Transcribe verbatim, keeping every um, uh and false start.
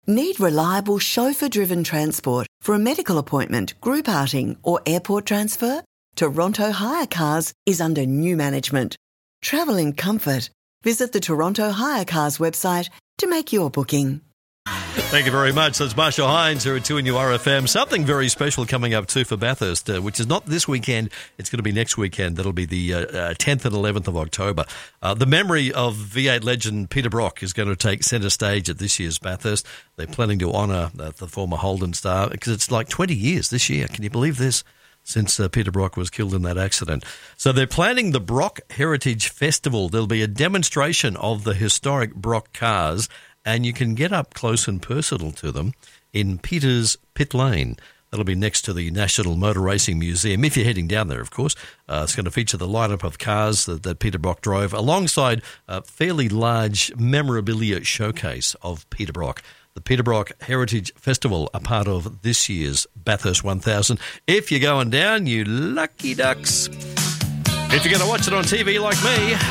Need reliable chauffeur-driven transport for a medical appointment, group outing or airport transfer? Toronto Hire Cars is under new management. Travel in comfort. Visit the Toronto Hire Cars website to make your booking. Thank you very much. That's Marshall Hines here at two N U R F M. Something very special coming up too for Bathurst, uh, which is not this weekend. It's going to be next weekend. That'll be the uh, uh, tenth and eleventh of October. Uh, the memory of V eight legend Peter Brock is going to take centre stage at this year's Bathurst. They're planning to honour uh, the former Holden star because it's like twenty years this year. Can you believe this? Since uh, Peter Brock was killed in that accident. So they're planning the Brock Heritage Festival. There'll be a demonstration of the historic Brock cars, and you can get up close and personal to them in Peters Pit Lane. That'll be next to the National Motor Racing Museum, if you're heading down there, of course. Uh, it's going to feature the lineup of cars that, that Peter Brock drove, alongside a fairly large memorabilia showcase of Peter Brock. The Peter Brock Heritage Festival, a part of this year's Bathurst one thousand. If you're going down, you lucky ducks. If you're going to watch it on T V like me,